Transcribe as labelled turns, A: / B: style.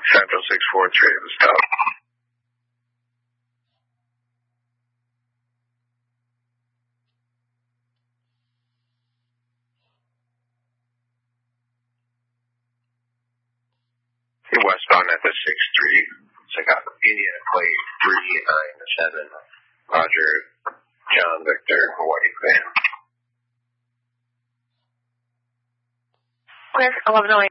A: Central 643 at the stop. You're westbound at the 6th Street. Check out the Indiana plate 397. Roger, John Victor, Hawaii fan.
B: With 1108